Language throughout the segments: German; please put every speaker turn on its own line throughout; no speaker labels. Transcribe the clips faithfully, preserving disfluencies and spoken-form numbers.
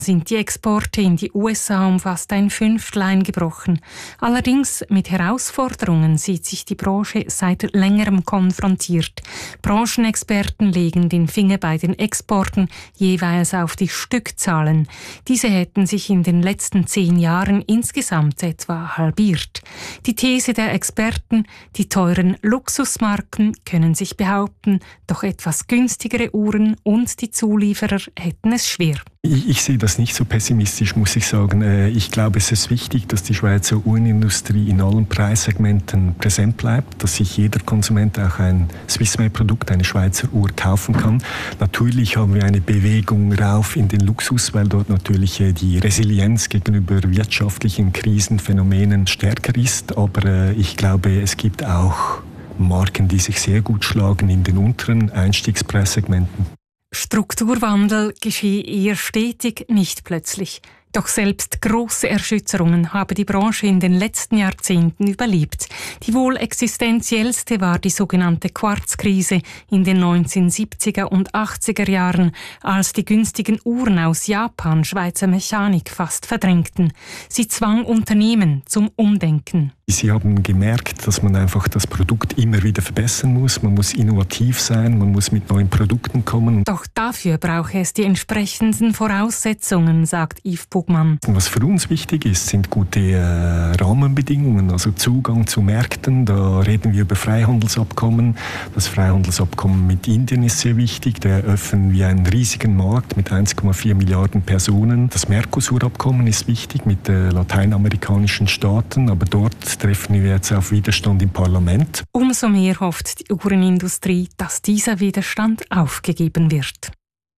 sind die Exporte in die U S A um fast ein Fünftel eingebrochen. Allerdings mit Herausforderungen sieht sich die Branche seit längerem konfrontiert. Branchenexperten legen den Finger bei den Exporten jeweils auf die Stückzahlen. Diese hätten sich in den letzten zehn Jahren insgesamt etwa halbiert. Die These der Experten: Die teuren Luxusmarken können sich behaupten, doch etwas günstigere Uhren und die Zulieferer hätten es schwer.
Ich, ich sehe das nicht so pessimistisch, muss ich sagen. Ich glaube, es ist wichtig, dass die Schweizer Uhrenindustrie in allen Preissegmenten präsent bleibt, dass sich jeder Konsument auch ein Swissmade-Produkt, eine Schweizer Uhr kaufen kann. Natürlich haben wir eine Bewegung rauf in den Luxus, weil dort natürlich die Resilienz gegenüber wirtschaftlichen Krisenphänomenen stärker ist. Aber ich glaube, es gibt auch Marken, die sich sehr gut schlagen in den unteren Einstiegspreissegmenten.
Strukturwandel geschehe eher stetig, nicht plötzlich. Doch selbst große Erschütterungen habe die Branche in den letzten Jahrzehnten überlebt. Die wohl existenziellste war die sogenannte Quarzkrise in den neunzehnhundertsiebziger und achtziger Jahren, als die günstigen Uhren aus Japan Schweizer Mechanik fast verdrängten. Sie zwang Unternehmen zum Umdenken.
Sie haben gemerkt, dass man einfach das Produkt immer wieder verbessern muss. Man muss innovativ sein, man muss mit neuen Produkten kommen.
Doch dafür brauche es die entsprechenden Voraussetzungen, sagt Yves Bugmann.
Was für uns wichtig ist, sind gute äh, Rahmenbedingungen, also Zugang zu Märkten. Da reden wir über Freihandelsabkommen. Das Freihandelsabkommen mit Indien ist sehr wichtig. Da eröffnen wir einen riesigen Markt mit eins Komma vier Milliarden Personen. Das Mercosur-Abkommen ist wichtig mit äh, lateinamerikanischen Staaten, aber dort treffen wir jetzt auf Widerstand im Parlament.
Umso mehr hofft die Uhrenindustrie, dass dieser Widerstand aufgegeben wird.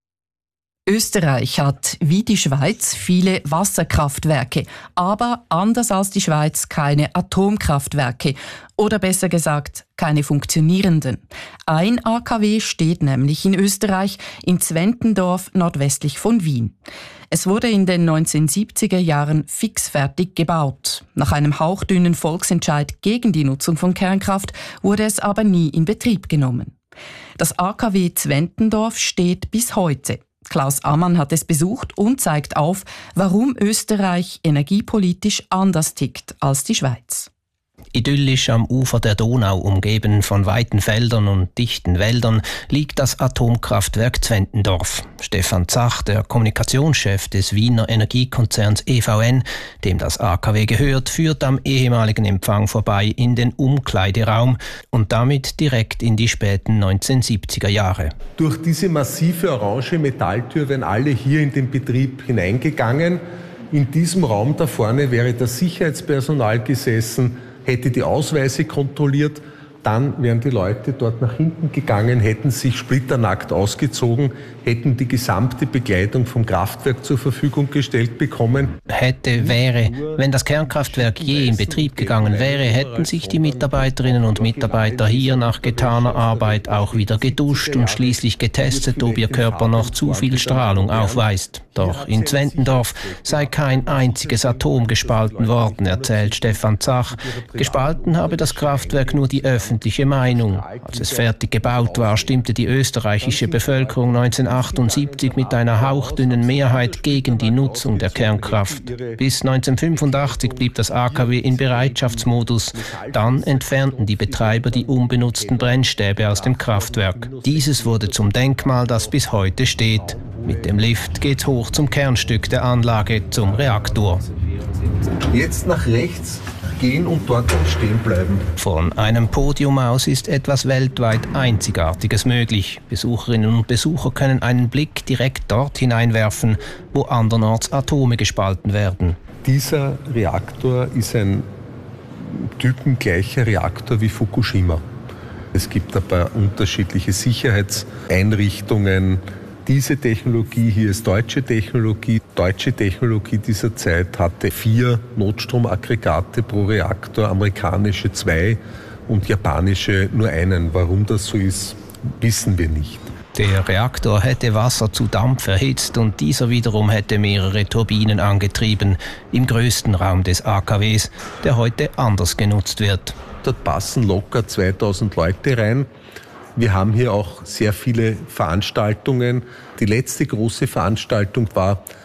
Österreich hat, wie die Schweiz, viele Wasserkraftwerke, aber anders als die Schweiz keine Atomkraftwerke oder besser gesagt keine funktionierenden. Ein A K W steht nämlich in Österreich, in Zwentendorf nordwestlich von Wien. Es wurde in den neunzehnhundertsiebziger Jahren fixfertig gebaut. Nach einem hauchdünnen Volksentscheid gegen die Nutzung von Kernkraft wurde es aber nie in Betrieb genommen. Das A K W Zwentendorf steht bis heute. Klaus Ammann hat es besucht und zeigt auf, warum Österreich energiepolitisch anders tickt als die Schweiz.
Idyllisch am Ufer der Donau, umgeben von weiten Feldern und dichten Wäldern, liegt das Atomkraftwerk Zwentendorf. Stefan Zach, der Kommunikationschef des Wiener Energiekonzerns E V N, dem das A K W gehört, führt am ehemaligen Empfang vorbei in den Umkleideraum und damit direkt in die späten neunzehnhundertsiebziger Jahre.
Durch diese massive orange Metalltür wären alle hier in den Betrieb hineingegangen. In diesem Raum da vorne wäre das Sicherheitspersonal gesessen, hätte die Ausweise kontrolliert, dann wären die Leute dort nach hinten gegangen, hätten sich splitternackt ausgezogen, hätten die gesamte Begleitung vom Kraftwerk zur Verfügung gestellt bekommen.
Hätte, wäre, wenn das Kernkraftwerk je in Betrieb gegangen wäre, hätten sich die Mitarbeiterinnen und Mitarbeiter hier nach getaner Arbeit auch wieder geduscht und schließlich getestet, ob ihr Körper noch zu viel Strahlung aufweist. Doch in Zwentendorf sei kein einziges Atom gespalten worden, erzählt Stefan Zach. Gespalten habe das Kraftwerk nur die öffentliche Meinung. Als es fertig gebaut war, stimmte die österreichische Bevölkerung neunzehnhundertachtundsiebzig mit einer hauchdünnen Mehrheit gegen die Nutzung der Kernkraft. Bis neunzehnhundertfünfundachtzig blieb das A K W in Bereitschaftsmodus. Dann entfernten die Betreiber die unbenutzten Brennstäbe aus dem Kraftwerk. Dieses wurde zum Denkmal, das bis heute steht. Mit dem Lift geht's hoch zum Kernstück der Anlage, zum Reaktor.
Jetzt nach rechts gehen und dort stehen bleiben.
Von einem Podium aus ist etwas weltweit Einzigartiges möglich. Besucherinnen und Besucher können einen Blick direkt dort hineinwerfen, wo andernorts Atome gespalten werden.
Dieser Reaktor ist ein typengleicher Reaktor wie Fukushima. Es gibt ein paar unterschiedliche Sicherheitseinrichtungen. Diese Technologie hier ist deutsche Technologie. Deutsche Technologie dieser Zeit hatte vier Notstromaggregate pro Reaktor, amerikanische zwei und japanische nur einen. Warum das so ist, wissen wir nicht.
Der Reaktor hätte Wasser zu Dampf erhitzt und dieser wiederum hätte mehrere Turbinen angetrieben im größten Raum des A K Ws, der heute anders genutzt wird.
Dort passen locker zweitausend Leute rein. Wir haben hier auch sehr viele Veranstaltungen. Die letzte große Veranstaltung war